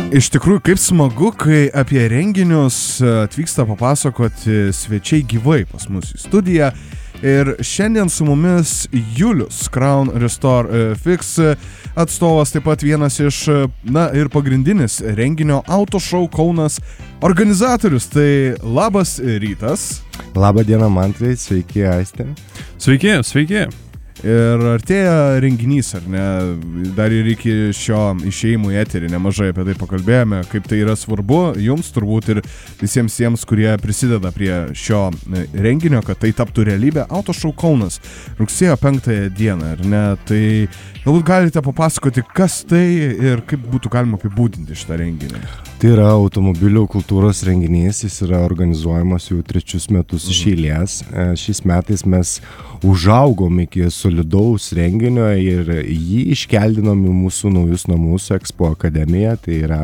Iš tikrųjų, kaip smagu, kai apie renginius atvyksta papasakoti svečiai gyvai pas mus į studiją. Ir šiandien su mumis Julius, Crown Restore Fix atstovas, taip pat vienas iš, ir pagrindinis renginio Auto Show Kaunas organizatorius. Tai labas rytas. Labą dieną, Mantrai, sveiki, Aistė. Sveiki. Ir artėja renginys, ar ne? Dar ir iki šio išėjimo į eterį nemažai apie tai pakalbėjome, kaip tai yra svarbu jums turbūt ir visiems tiems, kurie prisideda prie šio renginio, kad tai taptų realybė. Auto Show Kaunas rugsėjo 5 dieną, ar ne? Tai galbūt galite papasakoti, kas tai ir kaip būtų galima apibūdinti šitą renginį. Tai yra automobilių kultūros renginys, jis yra organizuojamas jau 3 metus iš eilės. Šiais metais mes užaugom iki solidaus renginio ir jį iškeldinom į mūsų naujus namus Expo Akademiją. Tai yra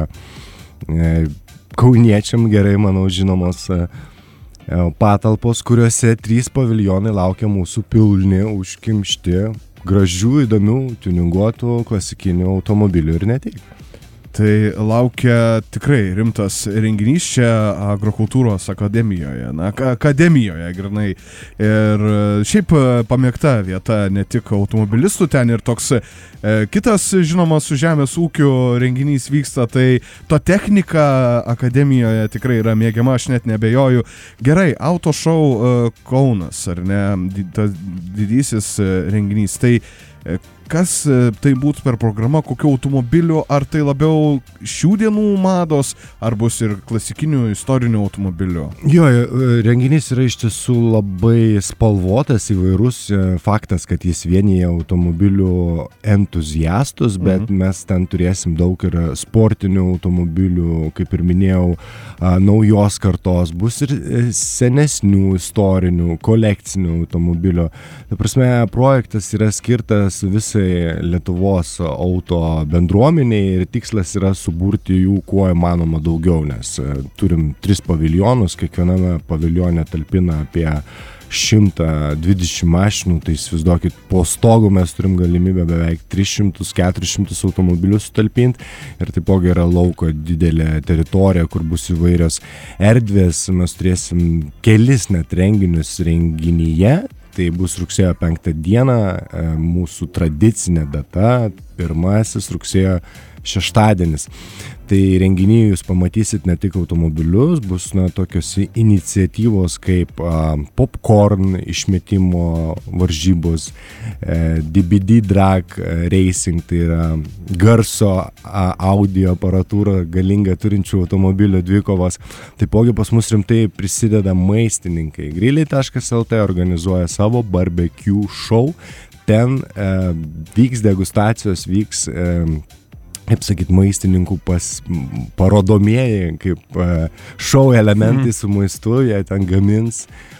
kauniečiam gerai, manau, žinomos patalpos, kuriuose 3 paviljonai laukia mūsų pilni, užkimšti, gražių, įdomių, tuninguotų klasikinių automobilių ir ne tik. Tai laukia tikrai rimtas renginys čia Agrokultūros akademijoje, akademijoje grinai. Ir šiaip pamėgta vieta ne tik automobilistų, ten ir toks kitas, žinoma, su žemės ūkiu renginys vyksta, tai to technika akademijoje tikrai yra mėgiama, aš net nebejoju. Gerai, Auto Show Kaunas, ar ne, tas didysis renginys, tai kas tai būtų per programą, kokių automobilių, ar tai labiau šių dienų mados, ar bus ir klasikinių istorinių automobilių? Jo, renginys yra iš tiesų labai spalvotas, įvairus. Faktas, kad jis vienyje automobilių entuziastus, bet mes ten turėsim daug ir sportinių automobilių, kaip ir minėjau, naujos kartos, bus ir senesnių istorinių, kolekcinių automobilių. Ta prasme, projektas yra skirtas visai Lietuvos auto bendruomeniai ir tikslas yra suburti jų kuo įmanoma daugiau, nes turim 3 paviljonus, kiekviename paviljone talpina apie 120 mašinų, tai įsivaizduokit, po stogu mes turim galimybę beveik 300-400 automobilių sutalpinti ir taipogi yra lauko didelė teritorija, kur bus įvairios erdvės, mes turėsim kelis net renginius renginyje. Tai bus rugsėjo 5 dieną, mūsų tradicinė data, 1 rugsėjo šeštadienis. Tai renginyje jūs pamatysit ne tik automobilius, bus tokios iniciatyvos kaip popcorn išmetimo varžybos, DBD drag racing, tai yra garso audio aparatūrą galingą turinčių automobilio dvikovos. Taipogi pas mus rimtai prisideda maistininkai. Griliai.lt organizuoja savo barbecue show. Ten vyks degustacijos, vyks kaip sakyt, maistininkų parodomieji, kaip šou elementai su maistu, jie ten gamins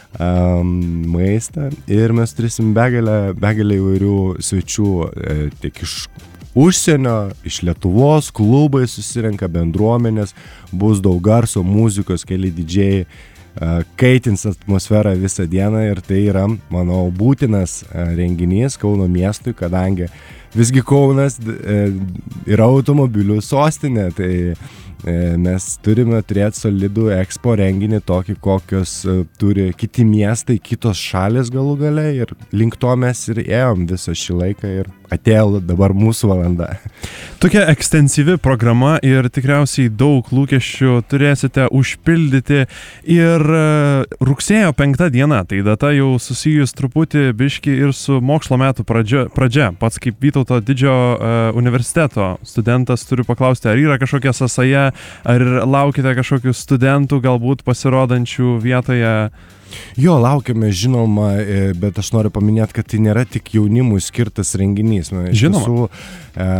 maistą ir mes turėsim begalę įvairių svečių, tiek iš užsienio, iš Lietuvos, klubai susirenka, bendruomenės, bus daug garso, muzikos, keli didžėjai, kaitins atmosferą visą dieną ir tai yra, manau, būtinas renginys Kauno miestui, kadangi visgi Kaunas yra automobilių sostinė, tai mes turime turėti solidų Expo renginį tokį, kokios turi kiti miestai, kitos šalis galų gale ir link to mes ir ėjom visą šį laiką ir atėjo dabar mūsų valanda. Tokia ekstensyvi programa ir tikriausiai daug lūkesčių turėsite užpildyti ir rugsėjo 5 diena, tai data jau susijus truputį biški ir su mokslo metų pradžia. Pats kaip Vytauto didžiojo universiteto studentas turiu paklausti, ar yra kažkokia sąsaja, ar laukite kažkokių studentų galbūt pasirodančių vietoje? Jo, laukiame, žinoma, bet aš noriu paminėti, kad tai nėra tik jaunimui skirtas renginys. Žinoma.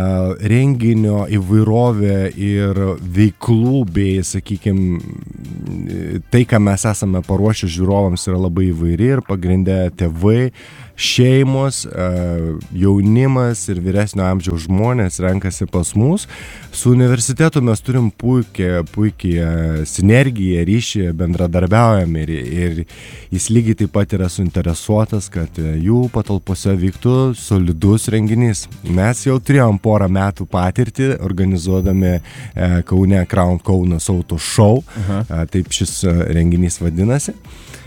Renginio įvairovė ir veiklų bei, sakykime, tai, ką mes esame paruošę žiūrovams, yra labai įvairi ir pagrindė tėvai, šeimos, jaunimas ir vyresnio amžiaus žmonės renkasi pas mus. Su universitetu mes turim puikiai sinergiją, ryšį, bendradarbiaujam ir jis lygiai taip pat yra suinteresuotas, kad jų patalpose vyktų solidus renginys. Mes jau turėjom porą metų patirtį organizuodami Kaune Crown Kaunas Auto Show, taip šis renginys vadinasi,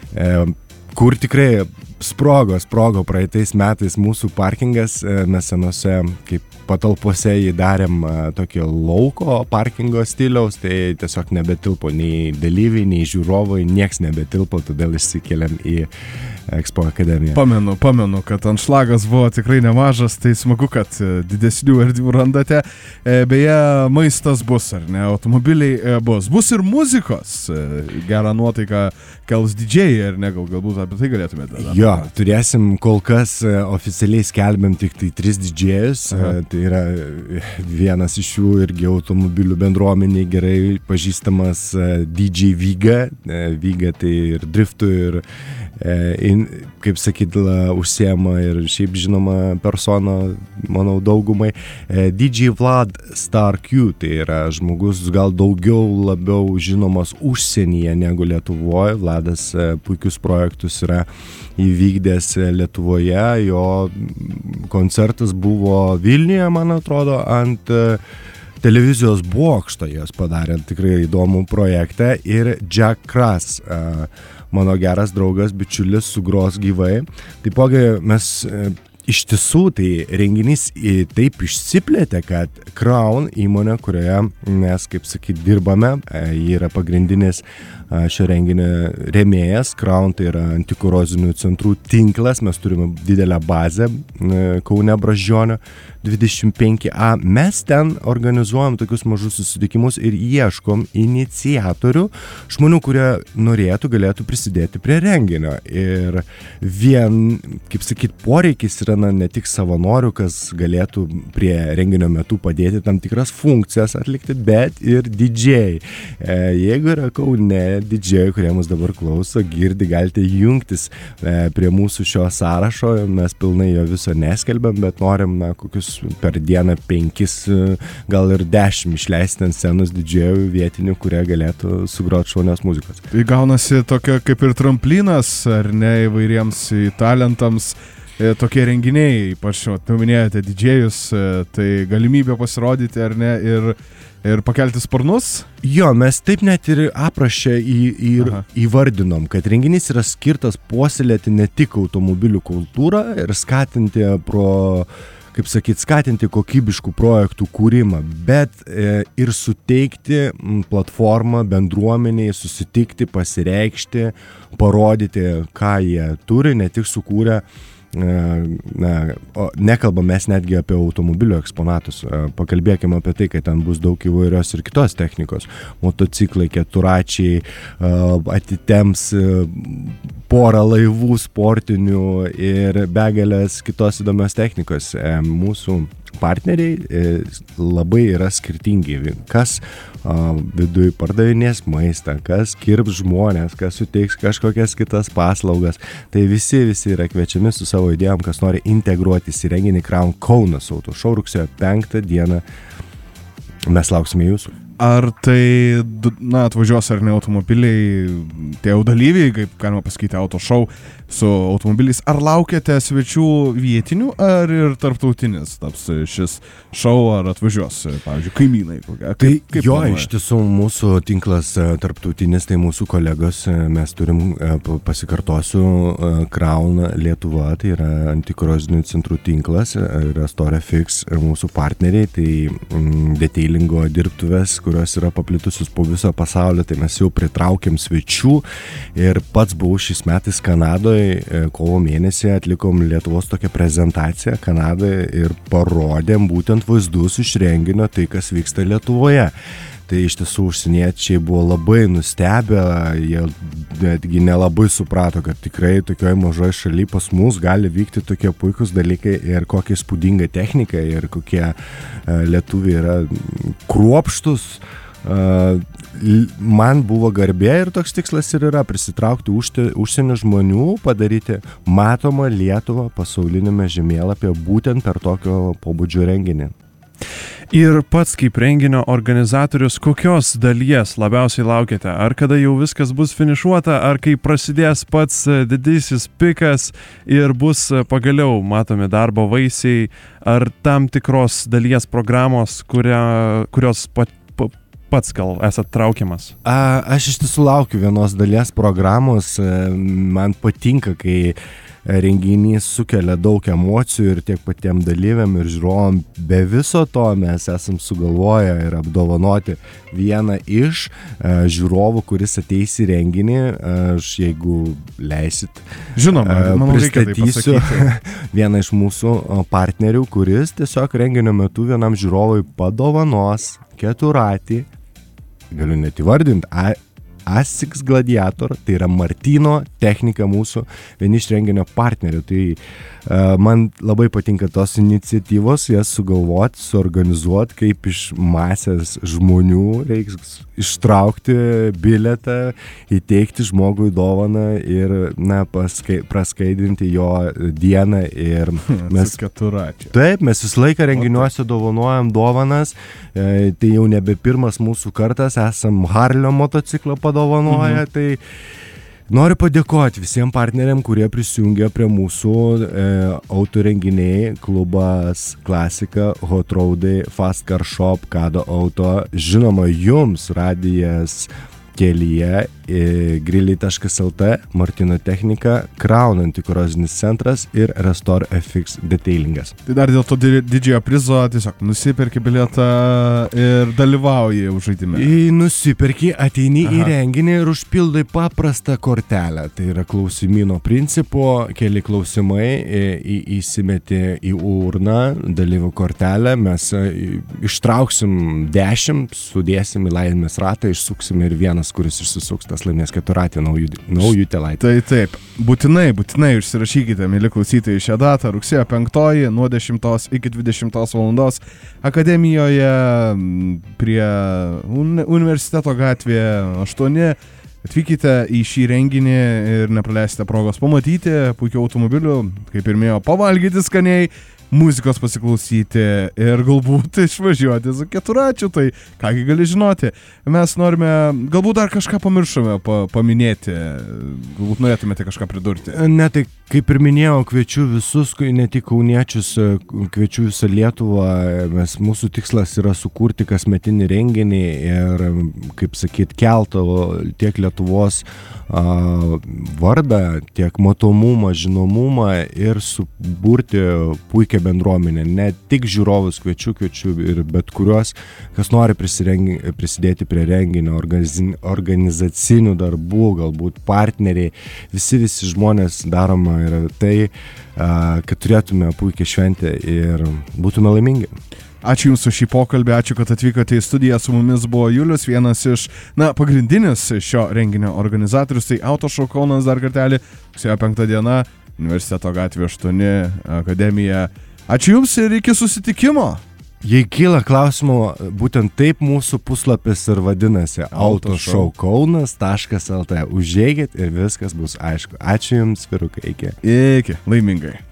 kur tikrai sprogo praeitais metais mūsų parkingas, mes senose kaip patalpose jį darėm tokio lauko parkingo stiliaus, tai tiesiog nebetilpo nei dalyviai, nei žiūrovai, nieks nebetilpo, todėl išsikėlėm į Expo akademiją. Pamenu, kad anšlagas buvo tikrai nemažas, tai smagu, kad didesnių erdvių randate. Beje, maistas bus, ar ne, automobiliai bus. Bus ir muzikos. Gerą nuotaiką kels didžėjai, ar ne, galbūt apie tai galėtumėte. Jo, turėsim kol kas oficialiai skelbiam tik tai 3 didžėjus. Tai yra vienas iš jų irgi automobilių bendruomeniai gerai pažįstamas DJ Vyga. Vyga tai ir driftų, ir kaip sakyt, užsiema ir šiaip žinoma persona, manau, daugumai. DJ Vlad Star Q, tai yra žmogus gal labiau žinomas užsienyje negu Lietuvoje. Vladas puikius projektus yra įvykdęs Lietuvoje. Jo koncertas buvo Vilniuje, man atrodo, ant televizijos bokšto jos padarė tikrai įdomų projektą. Ir Jack Kras, mano geras draugas, bičiulis, sugros gyvai. Taipogi mes iš tiesų tai renginys taip išsiplėtė, kad Crown įmonė, kurioje mes, kaip sakyt, dirbame, ji yra pagrindinis šio renginio rėmėjas. Crown tai yra antikorozinių centrų tinklas, mes turime didelę bazę Kaune Brazdžionio 25A. Mes ten organizuojam tokius mažus susitikimus ir ieškom iniciatorių, žmonių, kurie galėtų prisidėti prie renginio. Ir kaip sakyt, poreikis yra ne tik savanorių, kas galėtų prie renginio metu padėti tam tikras funkcijas atlikti, bet ir didžėjai. Jeigu yra Kaune didžėjai, kurie mus dabar klauso, girdi, galite jungtis prie mūsų šio sąrašo. Mes pilnai jo viso neskelbiam, bet norim kokius per dieną 5, gal ir 10 išleisti ant scenos didžėjų vietinių, kurie galėtų sugroti šaunios muzikos. Tai gaunasi tokia kaip ir tramplinas, ar ne, įvairiems talentams. Tokie renginiai, ypač minėjote didžėjus, tai galimybė pasirodyti, ar ne, ir pakelti sparnus? Jo, mes taip net ir aprašę įvardinom, kad renginys yra skirtas puoselėti ne tik automobilių kultūrą ir skatinti skatinti kokybiškų projektų kūrimą, bet ir suteikti platformą bendruomeniai, susitikti, pasireikšti, parodyti, ką jie turi, ne tik sukūrę. Nekalbam mes netgi apie automobilio eksponatus, pakalbėkime apie tai, kad ten bus daug įvairios ir kitos technikos, motociklai, keturačiai, atitemps porą laivų sportinių ir begalės kitos įdomios technikos. Mūsų partneriai labai yra skirtingi, kas viduj pardavinės maistą, kas kirps žmonės, kas suteiks kažkokias kitas paslaugas. Tai visi yra kviečiami su savo idėjom, kas nori integruotis į renginį Crown Kaunas Auto Show rugsėjo 5 dieną. Mes lauksime jūsų. Ar tai, atvažiuos ar ne automobiliai, tie jau dalyviai, kaip galima pasakyti, auto show su automobiliais, ar laukiate svečių vietinių, ar ir tarptautinis taps šis show, ar atvažiuos, pavyzdžiui, kaimynai kokie? Kaip iš tiesų mūsų tinklas tarptautinis, tai mūsų kolegos, mes turim, pasikartosiu, Crown Lietuva, tai yra antikorozinių centrų tinklas, Restore Fix mūsų partneriai, tai detailingo dirbtuvės, kurios yra paplitusius po viso pasaulio, tai mes jau pritraukėm svečių ir pats buvau šiais metais Kanadoje, kovo mėnesį atlikom Lietuvos tokią prezentaciją Kanadoje ir parodėm būtent vaizdus iš renginio, tai kas vyksta Lietuvoje. Tai iš tiesų užsieniečiai buvo labai nustebę, jie netgi nelabai suprato, kad tikrai tokioje mažoje šalyje pas mus gali vykti tokie puikus dalykai ir kokia įspūdinga technika ir kokie lietuviai yra kruopštus Man buvo garbė ir toks tikslas ir yra prisitraukti užsienio žmonių, padaryti matomą Lietuvą pasaulinėme žemėlapyje būtent per tokio pobūdžio renginį. Ir pats kaip renginio organizatorius, kokios dalies labiausiai laukiate? Ar kada jau viskas bus finišuota, ar kai prasidės pats didysis pikas ir bus pagaliau matomi darbo vaisiai, ar tam tikros dalies programos, kurios pats gal esat traukiamas? Aš iš tiesų laukiu vienos dalies programos, man patinka, kai renginys sukelia daug emocijų ir tiek patiem dalyviam ir žiūrovam. Be viso to mes esam sugalvoję ir apdovanoti vieną iš žiūrovų, kuris ateis į renginį. Aš, jeigu leisit, žinoma, pristatysiu vieną iš mūsų partnerių, kuris tiesiog renginio metu vienam žiūrovui padovanos keturratį, galiu net įvardinti, Asics Gladiator, tai yra Martyno technika mūsų, vieni iš renginio partnerių. Tai man labai patinka tos iniciatyvos, jas sugalvoti, suorganizuoti, kaip iš masės žmonių reiks ištraukti bilietą, įteikti žmogui dovaną ir praskaidrinti jo dieną. Ir mes taip, mes visą laiką renginiuose dovanojam dovanas, tai jau nebe pirmas mūsų kartas, esam Harlio motociklą padovanoję, tai noriu padėkoti visiems partneriam, kurie prisijungia prie mūsų autorenginiai, klubas Klasika, Hot Roadai, Fast Car Shop, Kado Auto, žinoma jums radijas kelyje, griliai.lt, Martyno technika, Crown antikorozinis centras ir Restore FX detailingas. Tai dar dėl to didžiojo prizo tiesiog nusiperki bilietą ir dalyvauji žaidime. Nusiperki, ateini į renginį ir užpildai paprastą kortelę. Tai yra klausimino principo, keli klausimai, įsimeti į urną dalyvių kortelę, mes ištrauksim 10, sudėsim į laimės ratą, išsuksim ir vienas, kuris išsisuks, tas laimės keturatį naujų telaitį. Tai taip, būtinai užsirašykite, mėly klausytojai, šią datą, rugsėjo 5 nuo 10 iki 20 valandos akademijoje prie universiteto gatvėje 8. Atvykite į šį renginį ir nepraleisite progos pamatyti puikių automobilių, kaip ir minėjau, pavalgyti skaniai, muzikos pasiklausyti ir galbūt išvažiuoti su keturačiu, tai kągi gali žinoti. Mes norime, galbūt dar kažką pamiršome paminėti, galbūt norėtumėte kažką pridurti. Ne, tai kaip ir minėjau, kviečiu visus, ne tik kauniečius, kviečiu visą Lietuvą, mūsų tikslas yra sukurti kasmetinį renginį ir, kaip sakyt, kelto tiek Lietuvos vardą, tiek matomumą, žinomumą ir suburti puikią bendruomenę. Ne tik žiūrovus kviečiu ir bet kuriuos, kas nori prisidėti prie renginio, organizacinių darbų, galbūt partneriai, visi žmonės daroma yra tai, kad turėtume puikią šventę ir būtume laimingi. Ačiū Jums už šį pokalbį, ačiū, kad atvykote į studiją. Su mumis buvo Julius, vienas iš, pagrindinis šio renginio organizatorius, tai Autošou Kaunas dar kartelį, rugsėjo 5 diena, Universiteto gatvė 8, akademija. Ačiū Jums ir iki susitikimo. Jei kyla klausimų, būtent taip mūsų puslapis ir vadinasi autošoukaunas.lt. Užeikit ir viskas bus aišku. Ačiū Jums, vyrukai, iki. Iki, laimingai.